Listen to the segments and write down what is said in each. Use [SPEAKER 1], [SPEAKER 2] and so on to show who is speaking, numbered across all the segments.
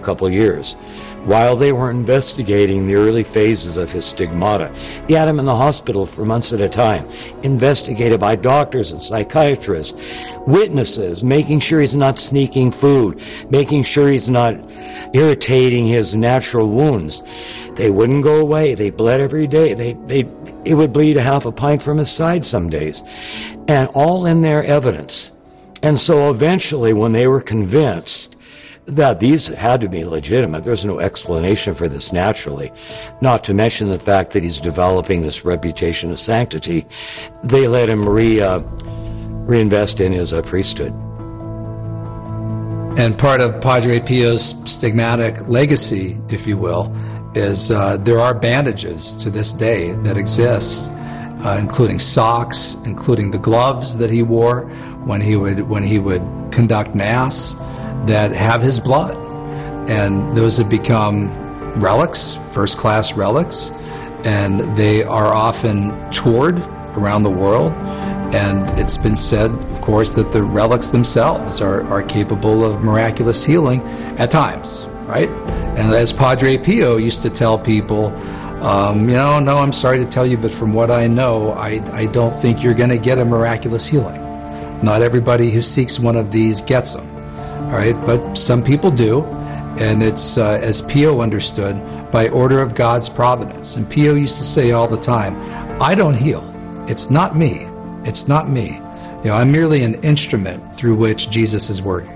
[SPEAKER 1] couple of years. While they were investigating the early phases of his stigmata, he had him in the hospital for months at a time, investigated by doctors and psychiatrists, witnesses, making sure he's not sneaking food, making sure he's not irritating his natural wounds. They wouldn't go away. They bled every day. It would bleed a half a pint from his side some days. And all in their evidence. And so eventually, when they were convinced that these had to be legitimate, there's no explanation for this naturally, not to mention the fact that he's developing this reputation of sanctity, they let him reinvest in his priesthood.
[SPEAKER 2] And part of Padre Pio's stigmatic legacy, if you will, is there are bandages to this day that exist, including socks, including the gloves that he wore when he would conduct Mass, that have his blood. And those have become relics, first-class relics, and they are often toured around the world. And it's been said, of course, that the relics themselves are capable of miraculous healing at times, right? And as Padre Pio used to tell people, no, I'm sorry to tell you, but from what I know, I don't think you're going to get a miraculous healing. Not everybody who seeks one of these gets them, all right? But some people do, and it's, as Pio understood, by order of God's providence. And Pio used to say all the time, I don't heal. It's not me. It's not me. I'm merely an instrument through which Jesus is working.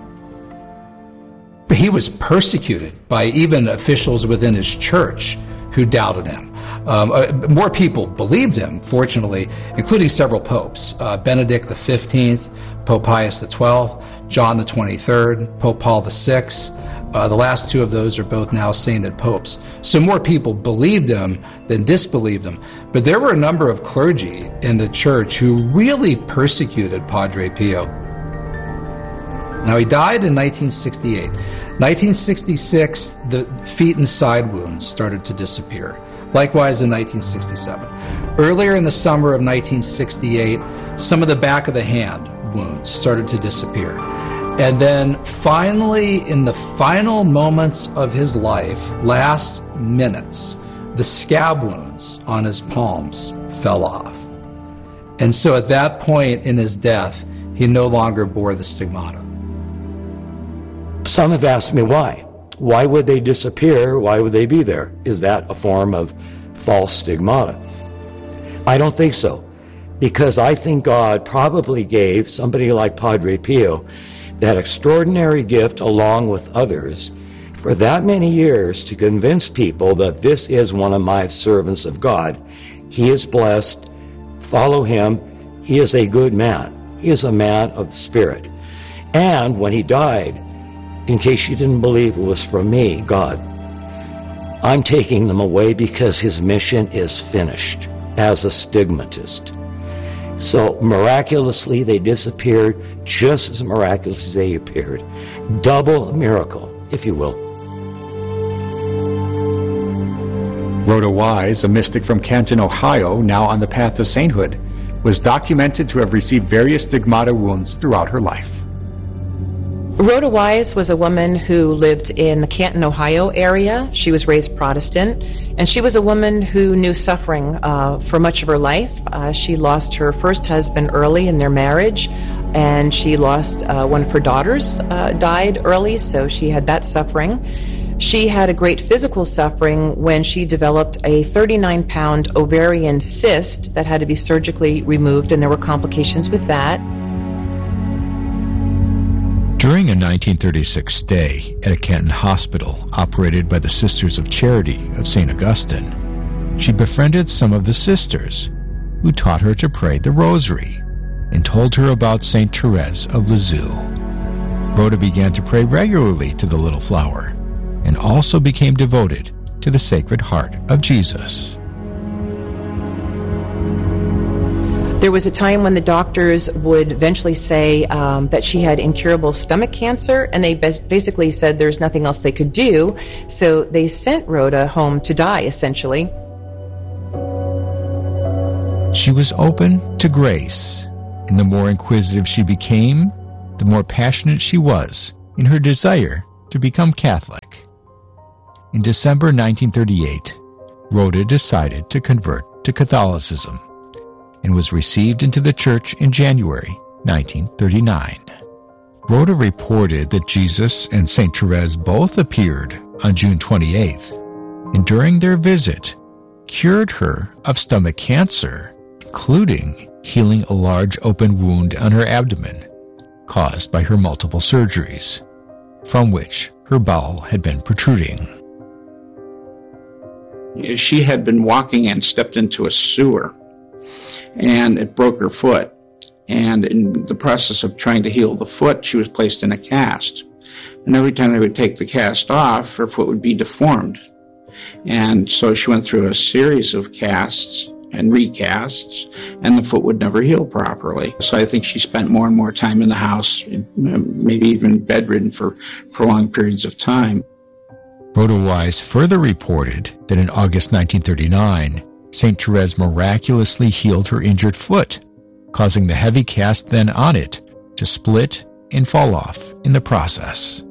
[SPEAKER 2] But he was persecuted by even officials within his church who doubted him. More people believed him, fortunately, including several popes. Benedict XV, Pope Pius XII, John the 23rd, Pope Paul VI. The last two of those are both now sainted popes. So more people believed him than disbelieved him. But there were a number of clergy in the church who really persecuted Padre Pio. Now, he died in 1968. 1966, the feet and side wounds started to disappear. Likewise in 1967. Earlier in the summer of 1968, some of the back of the hand wounds started to disappear. And then finally, in the final moments of his life, last minutes, the scab wounds on his palms fell off. And so at that point in his death, he no longer bore the stigmata.
[SPEAKER 1] Some have asked me why. Why would they disappear? Why would they be there? Is that a form of false stigmata? I don't think so. Because I think God probably gave somebody like Padre Pio that extraordinary gift along with others for that many years to convince people that this is one of my servants of God. He is blessed. Follow him. He is a good man. He is a man of the Spirit. And when he died, in case you didn't believe it was from me, God, I'm taking them away because his mission is finished as a stigmatist. So miraculously they disappeared, just as miraculous as they appeared. Double miracle, if you will.
[SPEAKER 3] Rhoda Wise, a mystic from Canton, Ohio, now on the path to sainthood, was documented to have received various stigmata wounds throughout her life.
[SPEAKER 4] Rhoda Wise was a woman who lived in the Canton, Ohio area. She was raised Protestant, and she was a woman who knew suffering for much of her life. She lost her first husband early in their marriage, and she lost one of her daughters died early, so she had that suffering. She had a great physical suffering when she developed a 39-pound ovarian cyst that had to be surgically removed, and there were complications with that.
[SPEAKER 5] During a 1936 stay at a Canton hospital operated by the Sisters of Charity of St. Augustine, she befriended some of the sisters who taught her to pray the Rosary and told her about St. Therese of Lisieux. Rhoda began to pray regularly to the little flower and also became devoted to the Sacred Heart of Jesus.
[SPEAKER 4] There was a time when the doctors would eventually say that she had incurable stomach cancer, and they basically said there's nothing else they could do, so they sent Rhoda home to die, essentially.
[SPEAKER 5] She was open to grace, and the more inquisitive she became, the more passionate she was in her desire to become Catholic. In December 1938, Rhoda decided to convert to Catholicism and was received into the church in January 1939. Rhoda reported that Jesus and St. Therese both appeared on June 28th, and during their visit, cured her of stomach cancer, including healing a large open wound on her abdomen caused by her multiple surgeries, from which her bowel had been protruding.
[SPEAKER 6] She had been walking and stepped into a sewer, and it broke her foot. And in the process of trying to heal the foot, she was placed in a cast. And every time they would take the cast off, her foot would be deformed. And so she went through a series of casts and recasts, and the foot would never heal properly. So I think she spent more and more time in the house, maybe even bedridden for prolonged periods of time.
[SPEAKER 5] Rhoda Wise further reported that in August 1939, St. Therese miraculously healed her injured foot, causing the heavy cast then on it to split and fall off in the process.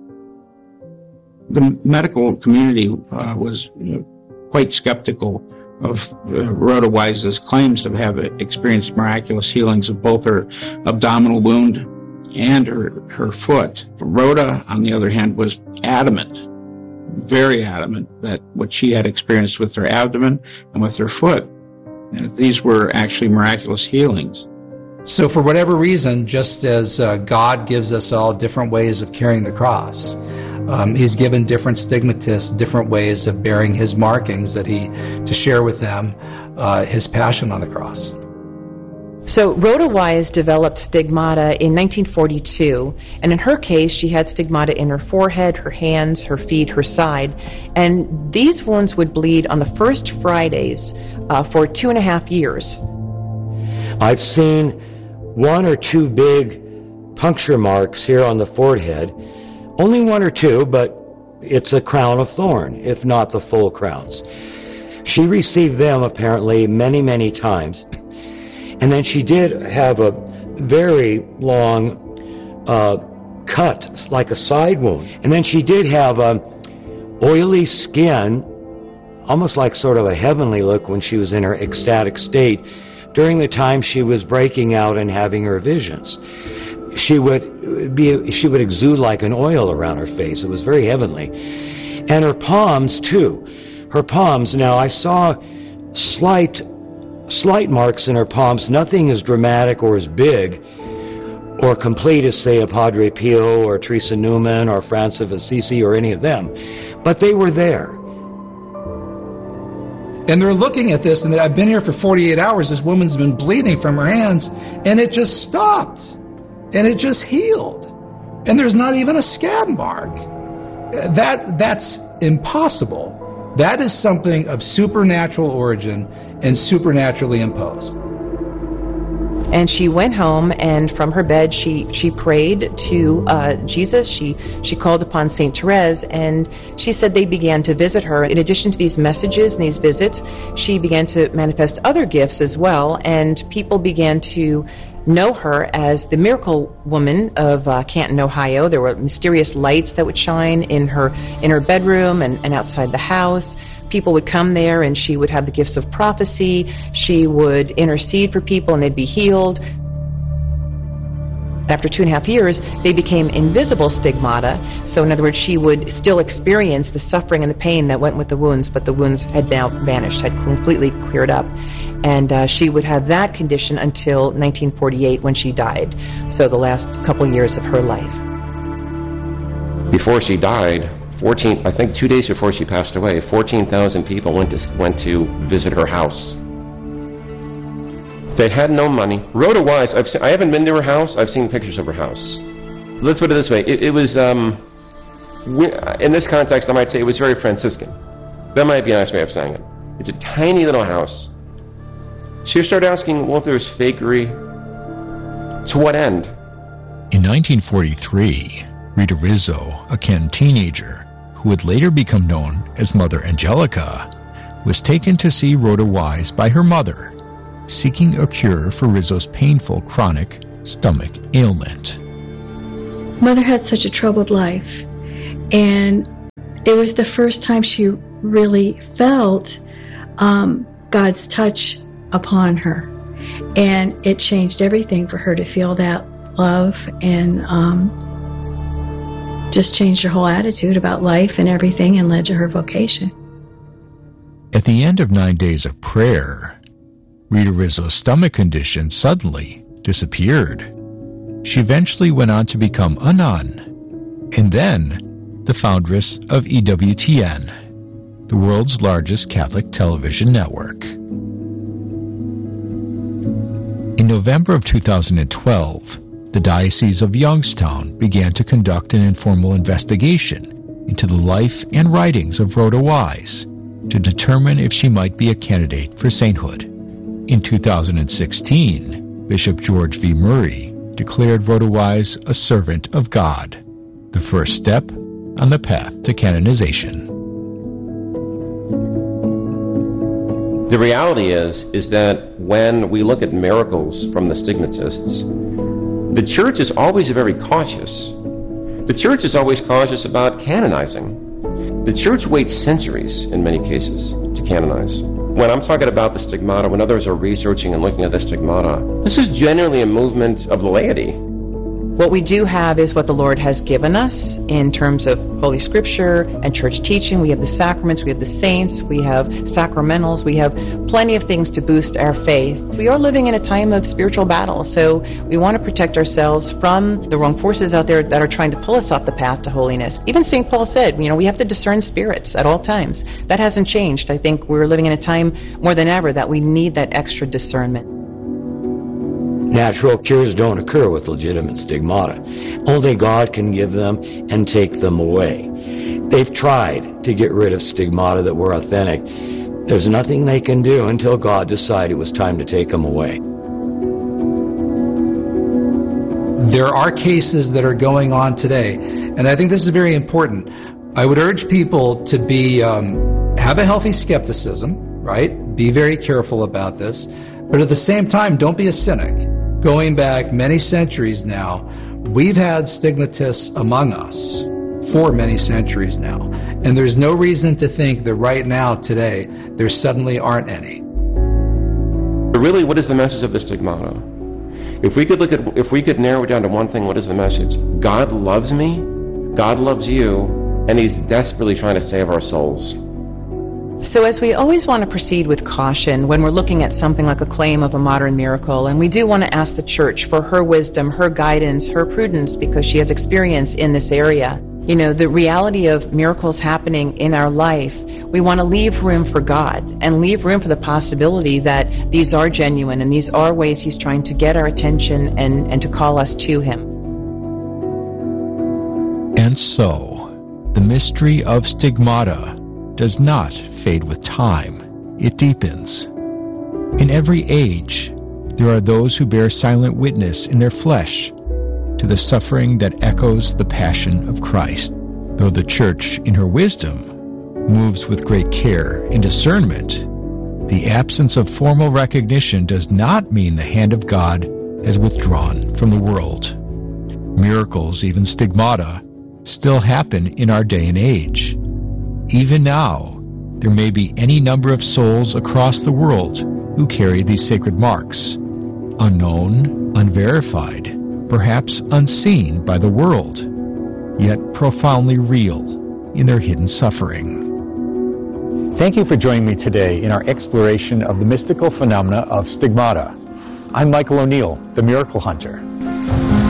[SPEAKER 6] The medical community was quite skeptical of Rhoda Wise's claims of having experienced miraculous healings of both her abdominal wound and her foot. Rhoda, on the other hand, was adamant, very adamant, that what she had experienced with her abdomen and with her foot, these were actually miraculous healings.
[SPEAKER 2] So for whatever reason, just as God gives us all different ways of carrying the cross, He's given different stigmatists different ways of bearing His markings to share with them His passion on the cross.
[SPEAKER 4] So Rhoda Wise developed stigmata in 1942, and in her case, she had stigmata in her forehead, her hands, her feet, her side, and these wounds would bleed on the first Fridays for 2.5 years.
[SPEAKER 1] I've seen 1 or 2 big puncture marks here on the forehead. Only 1 or 2, but it's a crown of thorn, if not the full crowns. She received them apparently many, many times. And then she did have a very long cut, like a side wound. And then she did have oily skin, almost like sort of a heavenly look when she was in her ecstatic state during the time she was breaking out and having her visions. She would exude like an oil around her face. It was very heavenly. And her palms too. Her palms, now I saw slight marks in her palms, nothing as dramatic or as big or complete as, say, a Padre Pio or Teresa Newman or Francis of Assisi or any of them. But they were there.
[SPEAKER 2] And they're looking at this, and I've been here for 48 hours. This woman's been bleeding from her hands, and it just stopped. And it just healed. And there's not even a scab mark. That's impossible. That is something of supernatural origin and supernaturally imposed.
[SPEAKER 4] And she went home, and from her bed she prayed to Jesus. She called upon St. Therese, and she said they began to visit her. In addition to these messages and these visits, she began to manifest other gifts as well, and people began to know her as the miracle woman of Canton, Ohio. There were mysterious lights that would shine in her bedroom and outside the house. People would come there, and she would have the gifts of prophecy. She would intercede for people, and they'd be healed. After 2.5 years, they became invisible stigmata. So in other words, she would still experience the suffering and the pain that went with the wounds, but the wounds had now vanished, had completely cleared up. And she would have that condition until 1948 when she died. So the last couple years of her life.
[SPEAKER 7] Before she died, 2 days before she passed away, 14,000 people went to visit her house. They had no money. Rhoda Wise, I haven't been to her house. I've seen pictures of her house. Let's put it this way. It was, in this context, I might say it was very Franciscan. That might be a nice way of saying it. It's a tiny little house. She started asking, well, if there was fakery, to what end?
[SPEAKER 5] In 1943, Rita Rizzo, a Canton teenager, who would later become known as Mother Angelica, was taken to see Rhoda Wise by her mother, seeking a cure for Rizzo's painful chronic stomach ailment.
[SPEAKER 8] Mother had such a troubled life, And it was the first time she really felt God's touch upon her. And it changed everything for her to feel that love, and just changed her whole attitude about life and everything, and led to her vocation.
[SPEAKER 5] At the end of 9 days of prayer, Rita Rizzo's stomach condition suddenly disappeared. She eventually went on to become a nun, and then the foundress of EWTN, the world's largest Catholic television network. In November of 2012, the Diocese of Youngstown began to conduct an informal investigation into the life and writings of Rhoda Wise to determine if she might be a candidate for sainthood. In 2016, Bishop George V. Murray declared Rhoda Wise a servant of God, the first step on the path to canonization.
[SPEAKER 7] The reality is that when we look at miracles from the stigmatists, the Church is always very cautious. The Church is always cautious about canonizing. The Church waits centuries, in many cases, to canonize. When I'm talking about the stigmata, when others are researching and looking at the stigmata, this is generally a movement of the laity.
[SPEAKER 4] What we do have is what the Lord has given us in terms of Holy Scripture and church teaching. We have the sacraments, we have the saints, we have sacramentals, we have plenty of things to boost our faith. We are living in a time of spiritual battle, so we want to protect ourselves from the wrong forces out there that are trying to pull us off the path to holiness. Even St. Paul said, we have to discern spirits at all times. That hasn't changed. I think we're living in a time more than ever that we need that extra discernment.
[SPEAKER 1] Natural cures don't occur with legitimate stigmata. Only God can give them and take them away. They've tried to get rid of stigmata that were authentic. There's nothing they can do until God decided it was time to take them away.
[SPEAKER 2] There are cases that are going on today, and I think this is very important. I would urge people to have a healthy skepticism, right? Be very careful about this, but at the same time, don't be a cynic. Going back many centuries now, we've had stigmatists among us for many centuries now. And there's no reason to think that right now, today, there suddenly aren't any.
[SPEAKER 7] But really, what is the message of the stigmata? If we could narrow it down to one thing, what is the message? God loves me, God loves you, and He's desperately trying to save our souls.
[SPEAKER 4] So as we always want to proceed with caution when we're looking at something like a claim of a modern miracle, and we do want to ask the Church for her wisdom, her guidance, her prudence, because she has experience in this area. The reality of miracles happening in our life, we want to leave room for God and leave room for the possibility that these are genuine and these are ways He's trying to get our attention and to call us to Him.
[SPEAKER 5] And so, the mystery of stigmata does not fade with time, it deepens. In every age, there are those who bear silent witness in their flesh to the suffering that echoes the passion of Christ. Though the Church, in her wisdom, moves with great care and discernment, the absence of formal recognition does not mean the hand of God has withdrawn from the world. Miracles, even stigmata, still happen in our day and age. Even now, there may be any number of souls across the world who carry these sacred marks, unknown, unverified, perhaps unseen by the world, yet profoundly real in their hidden suffering.
[SPEAKER 3] Thank you for joining me today in our exploration of the mystical phenomena of stigmata. I'm Michael O'Neill, the Miracle Hunter.